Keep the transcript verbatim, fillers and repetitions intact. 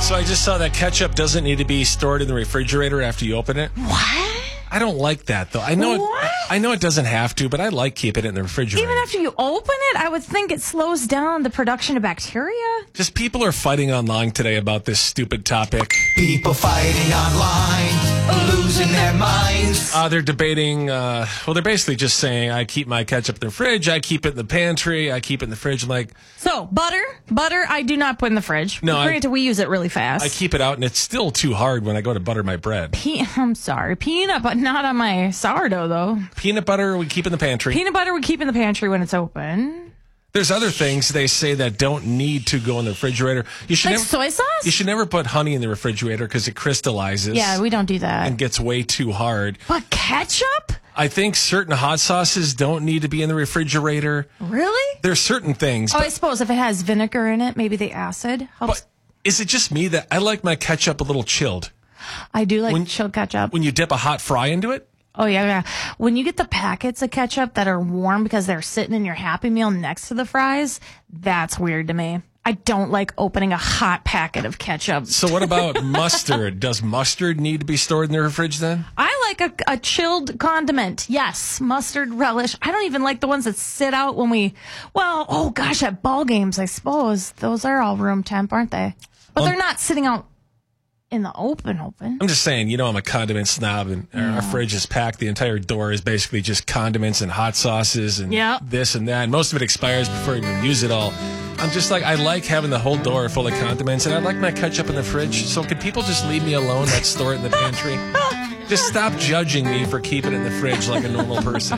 So I just saw that ketchup doesn't need to be stored in the refrigerator after you open it. What? I don't like that, though. I know What? it, I know it doesn't have to, but I like keeping it in the refrigerator. Even after you open it, I would think it slows down the production of bacteria. Just people are fighting online today about this stupid topic. People fighting online, losing their minds. Uh, they're debating, uh, well, they're basically just saying, I keep my ketchup in the fridge, I keep it in the pantry, I keep it in the fridge. I'm like, So, butter, butter, I do not put in the fridge. No, I- Granted, we use it really fast. I keep it out, and it's still too hard when I go to butter my bread. Pe- I'm sorry. Peanut butter, not on my sourdough, though. Peanut butter we keep in the pantry. Peanut butter we keep in the pantry when it's open. There's other things they say that don't need to go in the refrigerator. You should Like never, soy sauce? You should never put honey in the refrigerator because it crystallizes. Yeah, we don't do that. and gets way too hard. But ketchup? I think certain hot sauces don't need to be in the refrigerator. Really? There's certain things. Oh, but, I suppose if it has vinegar in it, maybe the acid helps. but is it just me that I like my ketchup a little chilled? I do like when- chilled ketchup. When you dip a hot fry into it? Oh, yeah, yeah. When you get the packets of ketchup that are warm because they're sitting in your Happy Meal next to the fries, that's weird to me. I don't like opening a hot packet of ketchup. So what about mustard? Does mustard need to be stored in the fridge then? I like a, a chilled condiment. Yes, mustard, relish. I don't even like the ones that sit out when we, well, oh gosh, at ball games, I suppose. Those are all room temp, aren't they? But Well- they're not sitting out in the open, open. I'm just saying, you know, I'm a condiment snob, and our- our fridge is packed. The entire door is basically just condiments and hot sauces and Yep. this and that. And most of it expires before you even use it all. I'm just like, I like having the whole door full of condiments, and I like my ketchup in the fridge. So could people just leave me alone? Let's store it in the pantry. Just stop judging me for keeping it in the fridge like a normal person.